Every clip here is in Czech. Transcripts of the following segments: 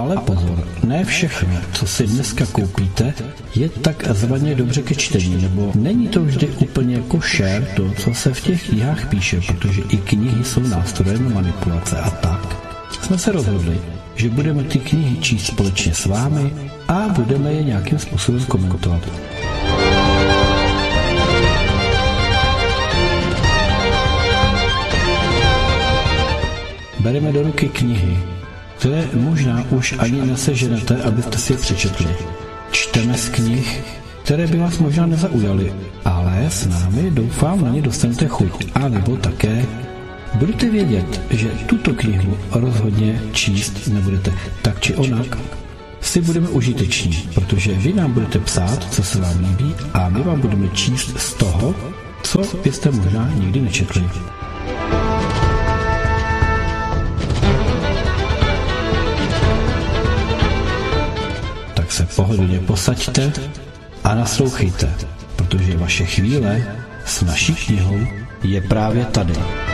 Ale pozor, ne všechno, co si dneska koupíte, je takzvaně dobře ke čtení, nebo není to vždy úplně košer to, co se v těch knihách píše, protože i knihy jsou nástrojem manipulace a tak. Jsme se rozhodli, že budeme ty knihy číst společně s vámi a budeme je nějakým způsobem komentovat. Bereme do ruky knihy, které možná už ani neseženete, abyste si je přečetli. Čteme z knih, které by vás možná nezaujaly, ale s námi doufám na ně dostanete chuť. A nebo také budete vědět, že tuto knihu rozhodně číst nebudete. Tak či onak si budeme užiteční, protože vy nám budete psát, co se vám líbí, a my vám budeme číst z toho, co byste možná nikdy nečetli. Se pohodlně posaďte a naslouchejte, protože vaše chvíle s naší knihou je právě tady.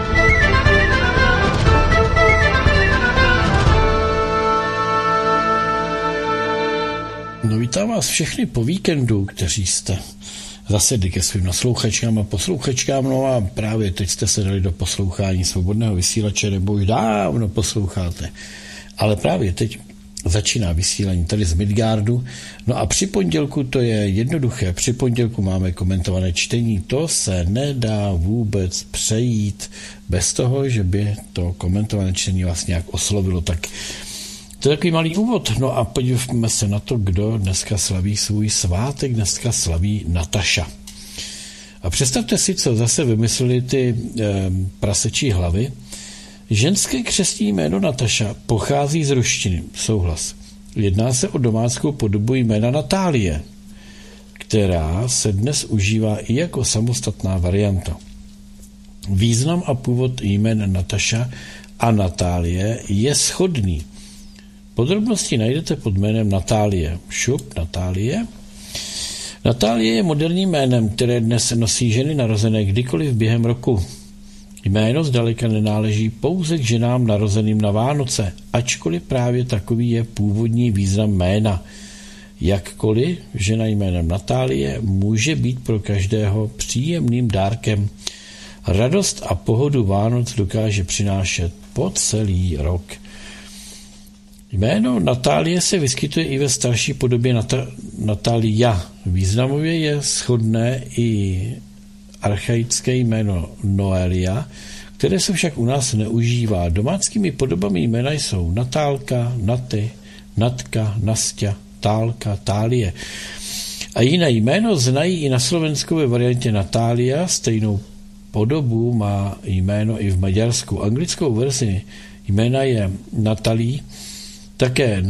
No, vítám vás všechny po víkendu, kteří jste zasedli ke svým naslouchačkám a posluchačkám, no a právě teď jste se dali do poslouchání Svobodného vysílače, nebo už dávno posloucháte, ale právě teď začíná vysílání tady z Midgardu. No a při pondělku to je jednoduché. Při pondělku máme komentované čtení. To se nedá vůbec přejít bez toho, že by to komentované čtení vás nějak oslovilo. Tak to je takový malý úvod. No a podívejme se na to, kdo dneska slaví svůj svátek. Dneska slaví Nataša. A představte si, co zase vymysleli ty prasečí hlavy. Ženské křestní jméno Nataša pochází z ruštiny. Souhlas. Jedná se o domáckou podobu jména Natálie, která se dnes užívá i jako samostatná varianta. Význam a původ jmén Nataša a Natálie je shodný. Podrobnosti najdete pod jménem Natálie. Natálie. Natálie je moderním jménem, které dnes nosí ženy narozené kdykoliv během roku. Jméno zdaleka nenáleží pouze k ženám narozeným na Vánoce, ačkoliv právě takový je původní význam jména. Jakkoliv žena jménem Natálie může být pro každého příjemným dárkem. Radost a pohodu Vánoc dokáže přinášet po celý rok. Jméno Natálie se vyskytuje i ve starší podobě Natalia. Významově je shodné i archaické jméno Noelia, které se však u nás neužívá. Domáckými podobami jména jsou Natálka, Naty, Natka, Nastia, Tálka, Tálie. A jiné jméno znají i na Slovensku ve variantě Natália, stejnou podobu má jméno i v Maďarsku. Anglickou verzi jména je Natalie, také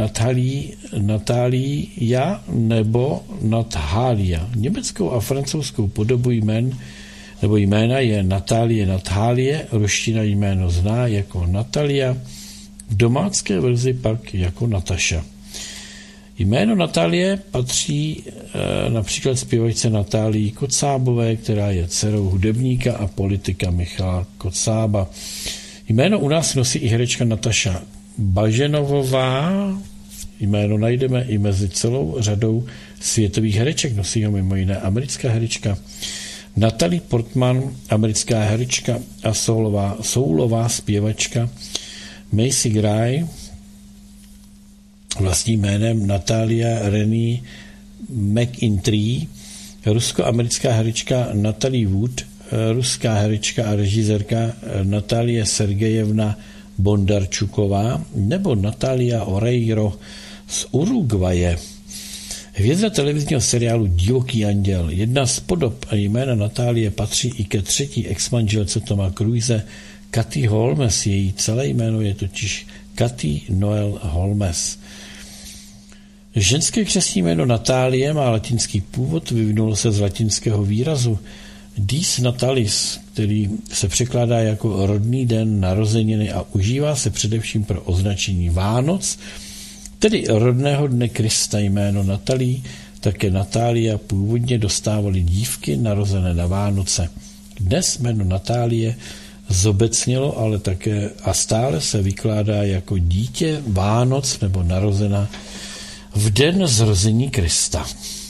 Natália nebo Nathalia. Německou a francouzskou podobu jména je Natálie, ruština jméno zná jako Natalia, v domácké verzi pak jako Nataša. Jméno Natálie patří například zpěvačce Natálii Kocábové, která je dcerou hudebníka a politika Michala Kocába. Jméno u nás nosí i herečka Nataša Baženovová. Jméno najdeme i mezi celou řadou světových hereček. Nosí ho mimo jiné americká herečka Natalie Portman, americká herečka a soulová zpěvačka Macy Gray, vlastním jménem Natalia Renée McIntyre, rusko-americká herečka Natalie Wood, ruská herečka a režisérka Natalie Sergejevna Bondarčuková nebo Natalia Oreiro z Uruguaye. Hvězda televizního seriálu Divoký anděl. Jedna z podob a jména Natálie patří i ke třetí exmanželce Toma Cruise, Kathy Holmes. Její celé jméno je totiž Kathy Noel Holmes. Ženské křestní jméno Natálie má latinský původ, vyvinulo se z latinského výrazu dies natalis, který se překládá jako rodný den, narozeniny a užívá se především pro označení Vánoc, tedy rodného dne Krista. Jméno Natalie, také Natália, původně dostávaly dívky narozené na Vánoce. Dnes jméno Natálie zobecnělo, ale také a stále se vykládá jako dítě Vánoc nebo narozena v den zrození Krista.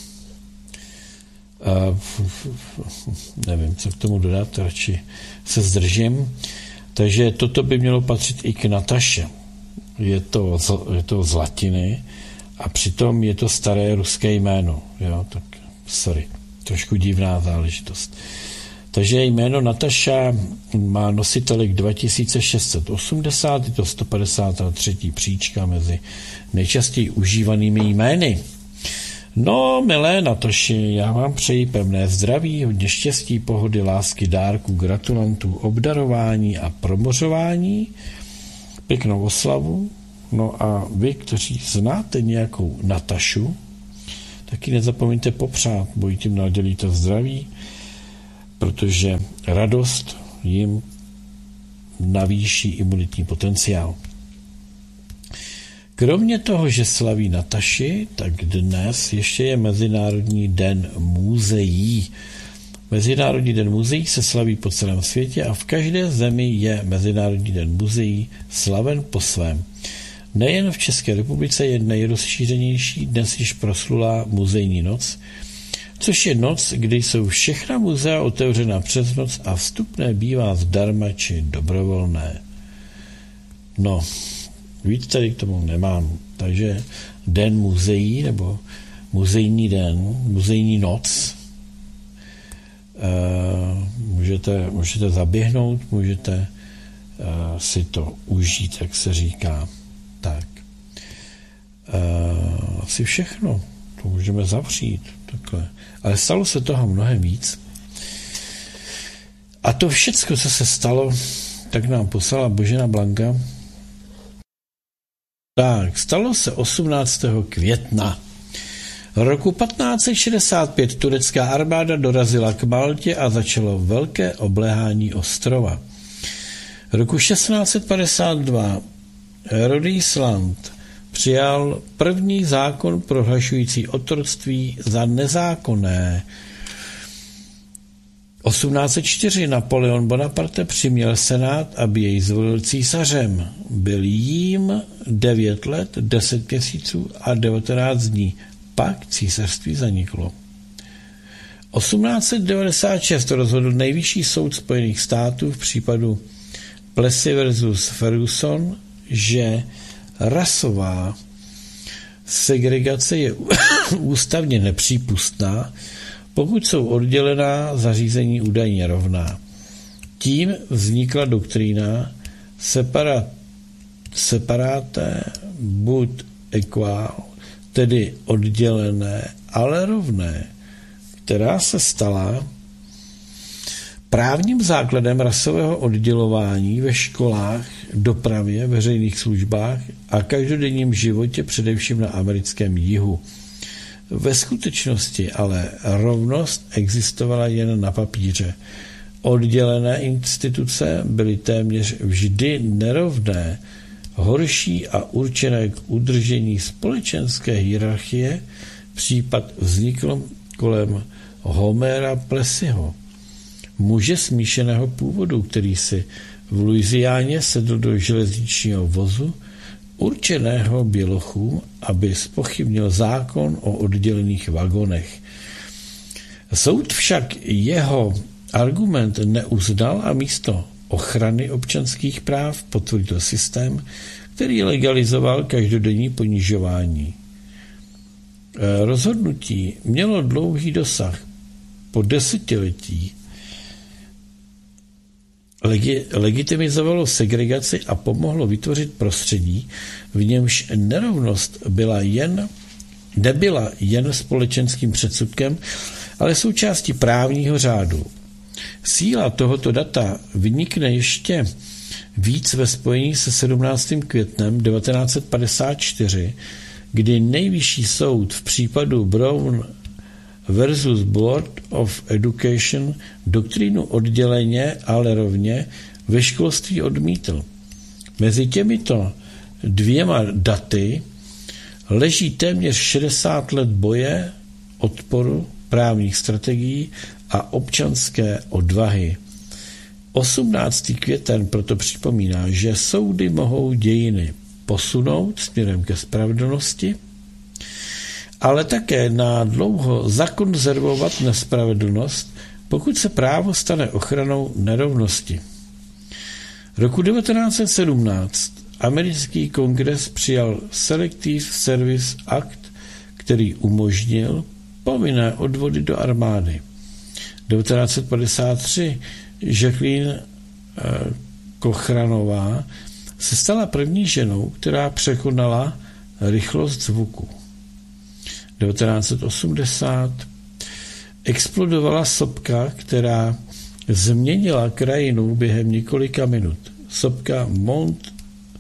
Nevím, co k tomu dodat, radši se zdržím. Takže toto by mělo patřit i k Nataše. Je to z latiny a přitom je to staré ruské jméno. Jo? Tak sorry, trošku divná záležitost. Takže jméno Nataša má nositelek 2680, je to 153. příčka mezi nejčastěji užívanými jmény. No, milé Nataši, já vám přeji pevné zdraví, hodně štěstí, pohody, lásky, dárků, gratulantů, obdarování a promořování, pěknou oslavu. No a vy, kteří znáte nějakou Natašu, taky nezapomeňte popřát, bo tím nadělíte zdraví, protože radost jim navýší imunitní potenciál. Kromě toho, že slaví Nataši, tak dnes ještě je Mezinárodní den muzeí. Mezinárodní den muzeí se slaví po celém světě a v každé zemi je Mezinárodní den muzeí slaven po svém. Nejen v České republice je nejrozšířenější dnes již proslulá muzejní noc, což je noc, kdy jsou všechna muzea otevřena přes noc a vstupné bývá zdarma či dobrovolné. No, víc tady k tomu nemám. Takže den muzeí nebo muzejní den, muzejní noc, můžete zaběhnout, můžete si to užít, jak se říká. Tak. Asi všechno. To můžeme zavřít. Takhle. Ale stalo se toho mnohem víc. A to všecko, co se stalo, tak nám poslala Božena Blanka. Tak, stalo se 18. května. Roku 1565 turecká armáda dorazila k Maltě a začalo velké obléhání ostrova. Roku 1652 Rodisland přijal první zákon prohlašující otroctví za nezákonné. 1804 Napoleon Bonaparte přiměl senát, aby jej zvolil císařem. Byl jím 9 let, 10 měsíců a 19 dní. Pak císařství zaniklo. 1896 rozhodl nejvyšší soud Spojených států v případu Plessy versus Ferguson, že rasová segregace je ústavně nepřípustná, pokud jsou oddělená zařízení údajně rovná. Tím vznikla doktrína separate but equal, tedy oddělené, ale rovné, která se stala právním základem rasového oddělování ve školách, dopravě, veřejných službách a každodenním životě, především na americkém jihu. Ve skutečnosti ale rovnost existovala jen na papíře. Oddělené instituce byly téměř vždy nerovné, horší a určené k udržení společenské hierarchie. Případ vznikl kolem Homera Plessyho, muže smíšeného původu, který si v Louisianě sedl do železničního vozu určeného bělochům, aby zpochybnil zákon o oddělených vagonech. Soud však jeho argument neuznal a místo ochrany občanských práv potvrdil systém, který legalizoval každodenní ponižování. Rozhodnutí mělo dlouhý dosah. Po desetiletí legitimizovalo segregaci a pomohlo vytvořit prostředí, v němž nerovnost nebyla jen společenským předsudkem, ale součástí právního řádu. Síla tohoto data vynikne ještě víc ve spojení se 17. květnem 1954, kdy nejvyšší soud v případu Brown versus Board of Education doktrínu odděleně, ale rovně ve školství odmítl. Mezi těmito dvěma daty leží téměř 60 let boje, odporu, právních strategií a občanské odvahy. 18. květen proto připomíná, že soudy mohou dějiny posunout směrem ke spravedlnosti, ale také na dlouho zakonzervovat nespravedlnost, pokud se právo stane ochranou nerovnosti. Roku 1917 americký kongres přijal Selective Service Act, který umožnil povinné odvody do armády. 1953 Jacqueline Kochranová se stala první ženou, která překonala rychlost zvuku. 1980 explodovala sopka, která změnila krajinu během několika minut. Sopka Mount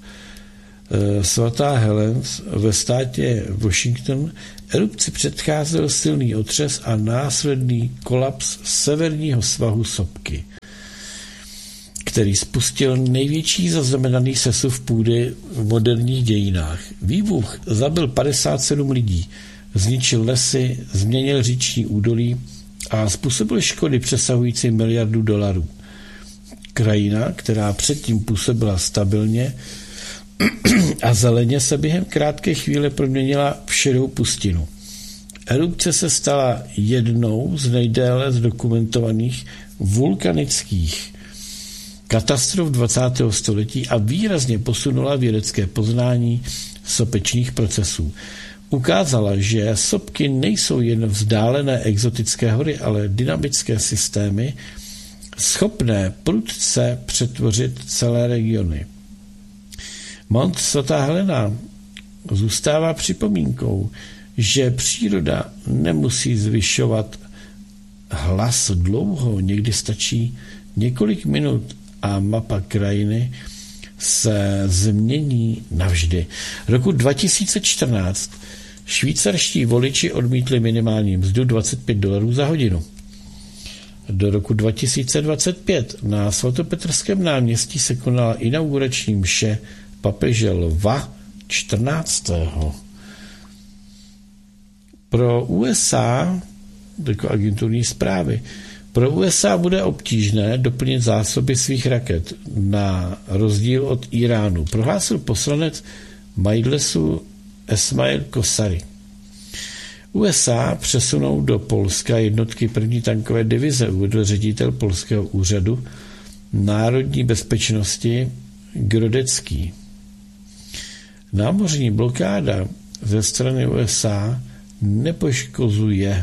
Svatá Helens ve státě Washington. Erupci předcházel silný otřes a následný kolaps severního svahu sopky, který spustil největší zaznamenaný sesuv půdy v moderních dějinách. Výbuch zabil 57 lidí, zničil lesy, změnil říční údolí a způsobil škody přesahující $1 miliardu. Krajina, která předtím působila stabilně a zeleně, se během krátké chvíle proměnila v šedou pustinu. Erupce se stala jednou z nejdéle zdokumentovaných vulkanických katastrof 20. století a výrazně posunula vědecké poznání sopečných procesů. Ukázala, že sopky nejsou jen vzdálené exotické hory, ale dynamické systémy, schopné prudce přetvořit celé regiony. Mount Svatá Helena zůstává připomínkou, že příroda nemusí zvyšovat hlas dlouho, někdy stačí několik minut a mapa krajiny se změní navždy. Roku 2014 švýcarští voliči odmítli minimální mzdu $25 za hodinu. Do roku 2025 na svatopetrském náměstí se konala inaugurační mše papeže Lva 14. Pro USA, jako agenturní zprávy, pro USA bude obtížné doplnit zásoby svých raket na rozdíl od Iránu, prohlásil poslanec Majlesu Esmail Kosary. USA přesunou do Polska jednotky první tankové divize, uvedl ředitel polského úřadu národní bezpečnosti Grodecký. Námořní blokáda ze strany USA nepoškozuje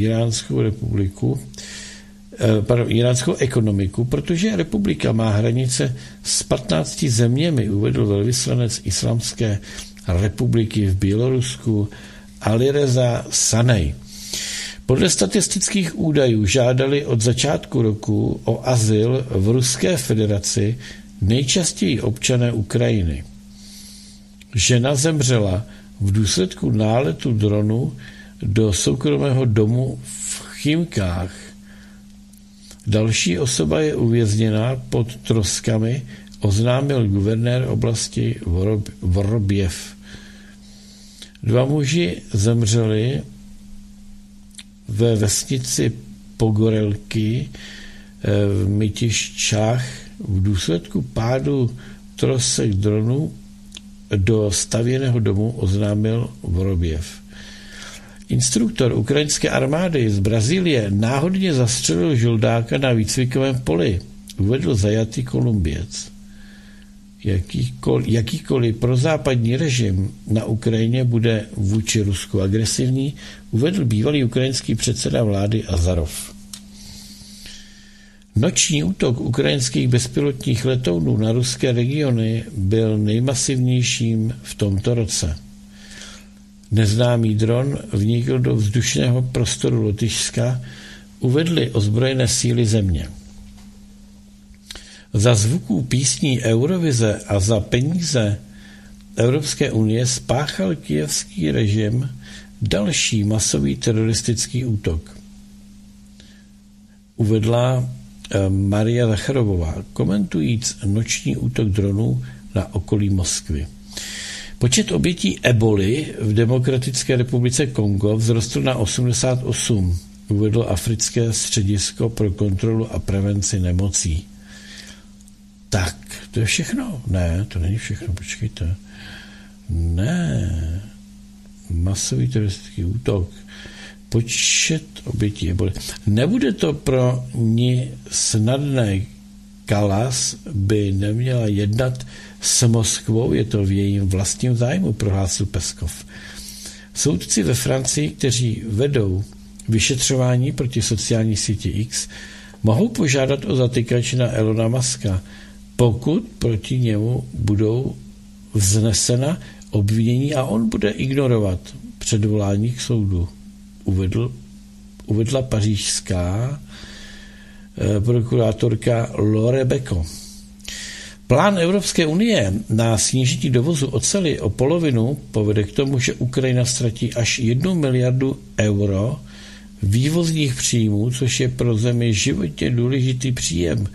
iránskou ekonomiku, protože republika má hranice s 15 zeměmi, uvedl velvyslanec Islámské republiky v Bělorusku Alireza Sanej. Podle statistických údajů žádali od začátku roku o azyl v Ruské federaci nejčastěji občané Ukrajiny. Žena zemřela v důsledku náletu dronu do soukromého domu v Chimkách. Další osoba je uvězněna pod troskami, oznámil guvernér oblasti Vorobjev. 2 muži zemřeli ve vesnici Pogorelky v Mytiščách v důsledku pádu trosek dronu do stavěného domu, oznámil Vorobjev. Instruktor ukrajinské armády z Brazílie náhodně zastřelil žoldáka na výcvikovém poli, uvedl zajatý Kolumbiec. Jakýkoliv prozápadní režim na Ukrajině bude vůči Rusku agresivní, uvedl bývalý ukrajinský předseda vlády Azarov. Noční útok ukrajinských bezpilotních letounů na ruské regiony byl nejmasivnějším v tomto roce. Neznámý dron vnikl do vzdušného prostoru Lotyšska, uvedly ozbrojené síly země. Za zvuků písní Eurovize a za peníze Evropské unie spáchal kyjevský režim další masový teroristický útok. Uvedla Maria Zacharovová, komentujíc noční útok dronů na okolí Moskvy. Počet obětí eboli v Demokratické republice Kongo vzrostl na 88, uvedlo Africké středisko pro kontrolu a prevenci nemocí. Tak, to je všechno. Ne, to není všechno, počkejte. Ne. Masový teroristický útok. Počet obětí eboli. Nebude to pro ní snadné. Kallas by neměla jednat s Moskvou, je to v jejím vlastním zájmu, prohlásil Peskov. Soudci ve Francii, kteří vedou vyšetřování proti sociální síti X, mohou požádat o zatykač na Elona Muska, pokud proti němu budou vznesena obvinění a on bude ignorovat předvolání k soudu, uvedla pařížská prokurátorka Laure Beko. Plán Evropské unie na snížení dovozu oceli o polovinu povede k tomu, že Ukrajina ztratí až 1 miliardu euro vývozních příjmů, což je pro zemi životně důležitý příjem.